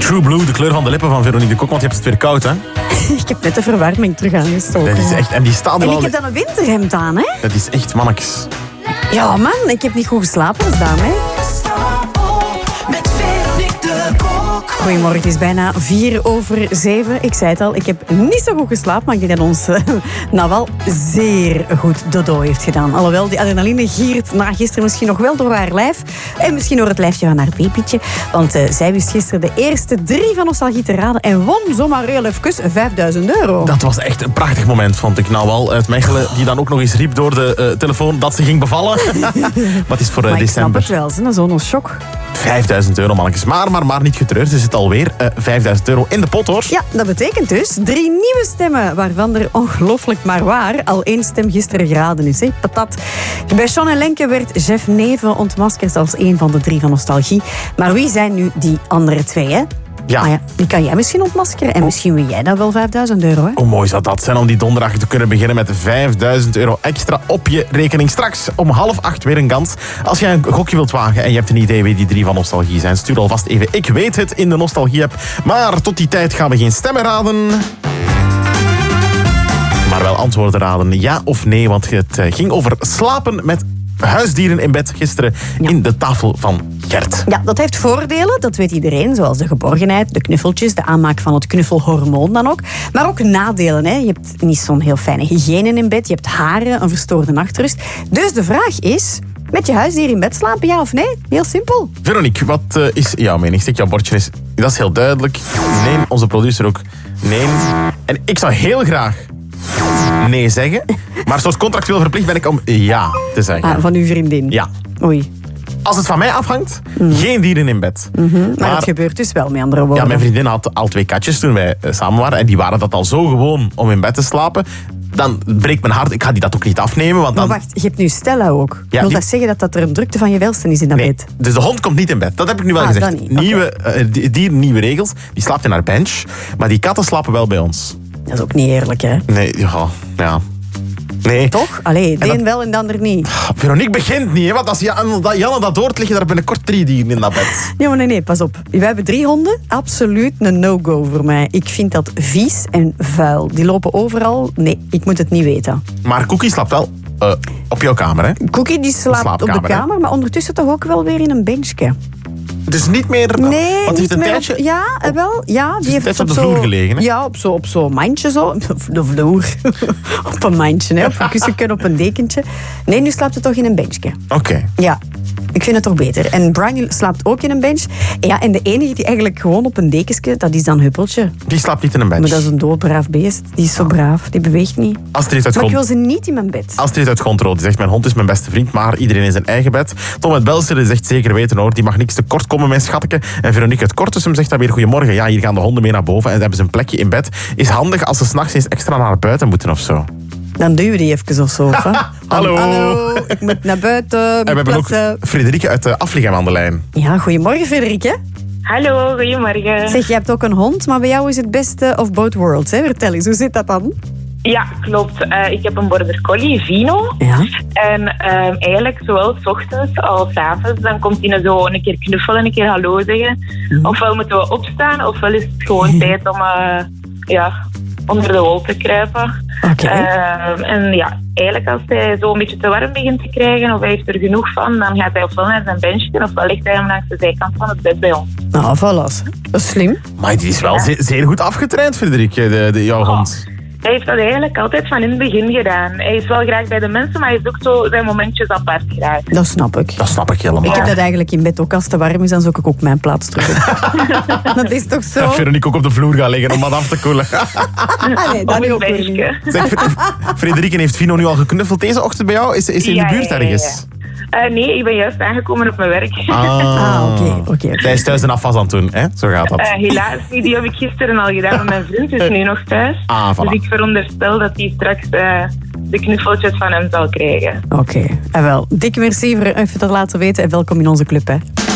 True Blue, de kleur van de lippen van Veronique de Kok, want je hebt het weer koud, hè? Ik heb net de verwarming terug aangestoken. Dat is echt... En die staat En wel... ik heb dan een winterhemd aan, hè? Dat is echt mannetjes. Ja, man, ik heb niet goed geslapen als dame, hè? Goedemorgen, het is bijna 6:04. Ik zei het al, ik heb niet zo goed geslapen, maar ik denk dat ons nou wel zeer goed dodo heeft gedaan. Alhoewel, die adrenaline giert na gisteren misschien nog wel door haar lijf. En misschien door het lijfje van haar babytje. Want zij wist gisteren de eerste 3 van Nostalgie te raden en won zomaar heel even €5.000. Dat was echt een prachtig moment, vond ik nou al. Uit Mechelen, die dan ook nog eens riep door de telefoon dat ze ging bevallen. Maar het is voor maar december. Ik snap het wel, zo'n shock. €5.000, mannetjes. Maar niet getreurd. Er zit alweer €5.000 in de pot, hoor. Ja, dat betekent dus 3 nieuwe stemmen, waarvan er ongelooflijk maar waar al 1 stem gisteren geraden is. Hè? Patat. Bij Sean en Lenke werd Jeff Neven ontmaskerd als 1 van de 3 van Nostalgie. Maar wie zijn nu die andere 2, hè? Ja. Ah ja, die kan jij misschien ontmaskeren en misschien win jij dan wel €5.000, hè? Hoe mooi zou dat zijn om die donderdag te kunnen beginnen met €5.000 extra op je rekening. Straks om 7:30 weer een kans. Als jij een gokje wilt wagen en je hebt een idee wie die 3 van Nostalgie zijn, stuur alvast even "Ik weet het" in de Nostalgie-app. Maar tot die tijd gaan we geen stemmen raden, maar wel antwoorden raden. Ja of nee, want het ging over slapen met huisdieren in bed gisteren in de tafel van Gert. Ja, dat heeft voordelen, dat weet iedereen, zoals de geborgenheid, de knuffeltjes, de aanmaak van het knuffelhormoon dan ook. Maar ook nadelen, hè. Je hebt niet zo'n heel fijne hygiëne in bed, je hebt haren, een verstoorde nachtrust. Dus de vraag is, met je huisdier in bed slapen, ja of nee? Heel simpel. Veronique, wat is jouw mening? Stik jouw bordje eens. Dat is heel duidelijk. Nee, onze producer ook. Nee. En ik zou heel graag nee zeggen, maar zoals contractueel verplicht ben ik om ja te zeggen. Ah, van uw vriendin? Ja. Oei. Als het van mij afhangt, geen dieren in bed. Maar het gebeurt dus wel, met andere woorden. Ja, mijn vriendin had al 2 katjes toen wij samen waren. En die waren dat al zo gewoon om in bed te slapen. Dan breekt mijn hart. Ik ga die dat ook niet afnemen. Want dan... Maar wacht, je hebt nu Stella ook. Ja, Wil dat zeggen dat er een drukte van je welste is in dat bed? Dus de hond komt niet in bed. Dat heb ik nu wel gezegd. Dan niet. Nieuwe regels. Die slaapt in haar bench. Maar die katten slapen wel bij ons. Dat is ook niet eerlijk, hè? Nee, ja. Nee. Toch? Allee, de een wel en de ander niet. Veronique begint niet, hè? Want als Janne dat hoort, liggen daar binnenkort 3 dieren in dat bed. Ja, maar nee, pas op. Wij hebben 3 honden. Absoluut een no-go voor mij. Ik vind dat vies en vuil. Die lopen overal. Nee, ik moet het niet weten. Maar Cookie slaapt wel op jouw kamer, hè? Cookie die slaapt op de kamer, hè? Maar ondertussen toch ook wel weer in een benchje. Dus niet meer... Nee, want niet heeft een meer tijdje... op, ja, wel. Ja, die heeft op de vloer gelegen, hè? Ja, op zo'n mandje zo. De vloer. Op een mandje, hè. Op een kussentje, op een dekentje. Nee, nu slaapt ze toch in een benchje. Oké. Ja, ik vind het toch beter. En Brian slaapt ook in een bench. Ja, en de enige die eigenlijk gewoon op een dekentje, dat is dan Huppeltje. Die slaapt niet in een bench. Maar dat is een doodbraaf beest. Die is zo braaf, die beweegt niet. Maar ik wil ze niet in mijn bed. Astrid uit Gondro, die zegt: mijn hond is mijn beste vriend, maar iedereen in zijn eigen bed. Tom uit Belster zegt: zeker weten hoor, die mag niks te kort komen, mijn schatteke. En Veronique uit Kortesum zegt dan weer: goedemorgen, ja, hier gaan de honden mee naar boven en hebben ze een plekje in bed. Is handig als ze 's nachts eens extra naar buiten moeten of zo. Dan duwen we die even of zo. Hallo, ik moet naar buiten. En we hebben ook Frederike uit Afligem aan de lijn. Ja, goedemorgen Frederike. Hallo, goedemorgen. Zeg, je hebt ook een hond, maar bij jou is het beste of both worlds. Hè? Vertel eens, hoe zit dat dan? Ja, klopt. Ik heb een border collie, Vino. Ja. En eigenlijk zowel 's ochtends als 's avonds, dan komt hij zo een keer knuffelen, een keer hallo zeggen. Ofwel moeten we opstaan, ofwel is het gewoon tijd om onder de wol te kruipen. Okay. En ja, eigenlijk als hij zo een beetje te warm begint te krijgen of hij heeft er genoeg van, dan gaat hij ofwel naar zijn benchje ofwel ligt hij hem langs de zijkant van het bed bij ons. Nou, voilà. Dat is slim. Maar die is wel zeer goed afgetraind, Frederike, jouw hond. Hij heeft dat eigenlijk altijd van in het begin gedaan. Hij is wel graag bij de mensen, maar hij heeft ook zo zijn momentjes apart graag. Dat snap ik. Dat snap ik helemaal. Ik heb dat eigenlijk in bed ook. Als het te warm is, dan zoek ik ook mijn plaats terug. Dat is toch zo? Dat Veronique ook op de vloer gaan liggen om wat af te koelen. Nee, dat niet ook weer niet. Zeg, Frederike, heeft Vino nu al geknuffeld deze ochtend bij jou? Is ze in de buurt ergens? Nee, ik ben juist aangekomen op mijn werk. Oké. Zij is thuis en afwas aan het doen, hè? Zo gaat dat. Helaas niet, die heb ik gisteren al gedaan met mijn vriend, is nu nog thuis. Voilà. Dus ik veronderstel dat hij straks de knuffeltjes van hem zal krijgen. Oké. En wel, dikke merci voor even te laten weten en welkom in onze club, hè.